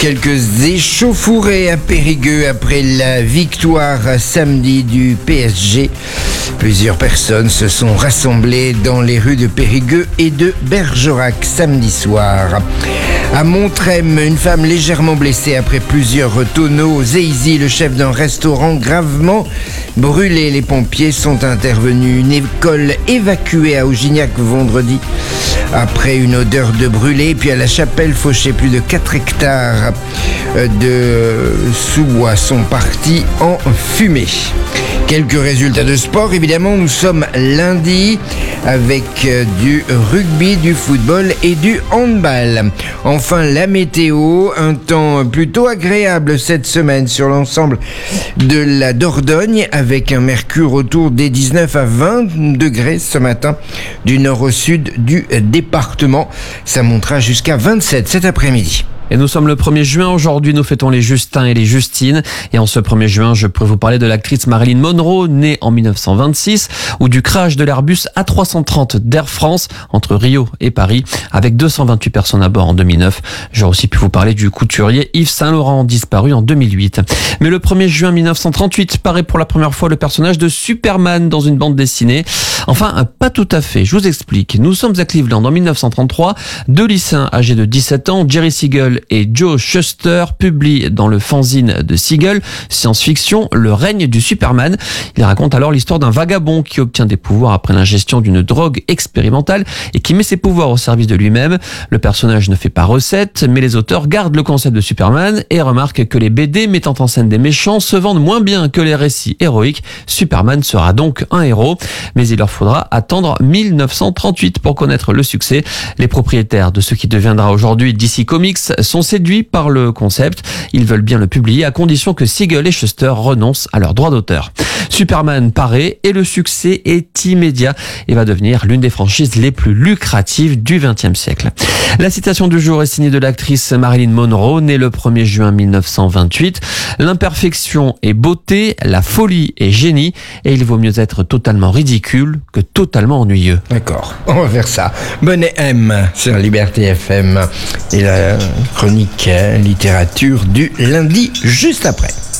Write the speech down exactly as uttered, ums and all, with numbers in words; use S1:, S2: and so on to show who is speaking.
S1: Quelques échauffourées à Périgueux après la victoire samedi du P S G. Plusieurs personnes se sont rassemblées dans les rues de Périgueux et de Bergerac samedi soir. À Montrem, une femme légèrement blessée après plusieurs tonneaux. Zeizy, le chef d'un restaurant, gravement brûlé. Les pompiers sont intervenus. Une école évacuée à Augignac vendredi après une odeur de brûlé. Puis à la Chapelle-Fauché, plus de quatre hectares de sous-bois sont partis en fumée. Quelques résultats de sport, évidemment, nous sommes lundi avec du rugby, du football et du handball. Enfin, la météo, un temps plutôt agréable cette semaine sur l'ensemble de la Dordogne avec un mercure autour des dix-neuf à vingt degrés ce matin du nord au sud du département. Ça montera jusqu'à vingt-sept cet après-midi.
S2: Et nous sommes le premier juin, aujourd'hui nous fêtons les Justins et les Justines. Et en ce premier juin, je pourrais vous parler de l'actrice Marilyn Monroe, née en dix-neuf cent vingt-six, ou du crash de l'Airbus A trois cent trente d'Air France entre Rio et Paris, avec deux cent vingt-huit personnes à bord en deux mille neuf. J'aurais aussi pu vous parler du couturier Yves Saint-Laurent, disparu en deux mille huit. Mais le premier juin dix-neuf cent trente-huit paraît pour la première fois le personnage de Superman dans une bande dessinée. Enfin, pas tout à fait, je vous explique. Nous sommes à Cleveland en dix-neuf cent trente-trois. Deux lycéens âgés de dix-sept ans, Jerry Siegel et Joe Shuster, publient dans le fanzine de Siegel, science-fiction, Le règne du Superman. Il raconte alors l'histoire d'un vagabond qui obtient des pouvoirs après l'ingestion d'une drogue expérimentale et qui met ses pouvoirs au service de lui-même. Le personnage ne fait pas recette, mais les auteurs gardent le concept de Superman et remarquent que les B D mettant en scène des méchants se vendent moins bien que les récits héroïques. Superman sera donc un héros, mais il leur faudra attendre dix-neuf cent trente-huit pour connaître le succès. Les propriétaires de ce qui deviendra aujourd'hui D C Comics sont séduits par le concept. Ils veulent bien le publier à condition que Siegel et Shuster renoncent à leurs droits d'auteur. Superman paraît et le succès est immédiat et va devenir l'une des franchises les plus lucratives du vingtième siècle. La citation du jour est signée de l'actrice Marilyn Monroe, née le premier juin dix-neuf cent vingt-huit. L'imperfection est beauté, la folie est génie et il vaut mieux être totalement ridicule que totalement ennuyeux.
S1: D'accord, on va faire ça. Bonnet M sur Liberté F M et la chronique littérature du lundi juste après.